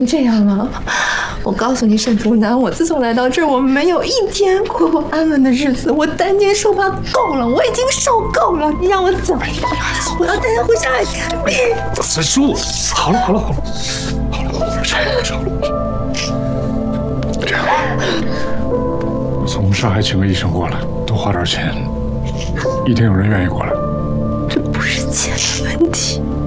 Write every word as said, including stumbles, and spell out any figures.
这样啊，我告诉你，沈竹南，我自从来到这儿，我没有一天过过安稳的日子。我担惊受怕够了，我已经受够了。你让我怎么办？我要带他回上海看病。 孙叔，好了好了好了，好了好了，吵了吵了。这样，我从上海请个医生过来，多花点钱，一定有人愿意过来。 这不是钱的问题。